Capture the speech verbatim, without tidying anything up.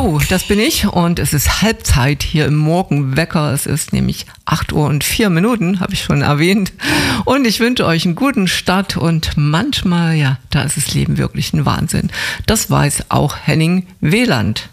Jo, das bin ich und es ist Halbzeit hier im Morgenwecker. Es ist nämlich acht Uhr und vier Minuten, habe ich schon erwähnt. Und ich wünsche euch einen guten Start und manchmal, ja, da ist das Leben wirklich ein Wahnsinn. Das weiß auch Henning Wieland.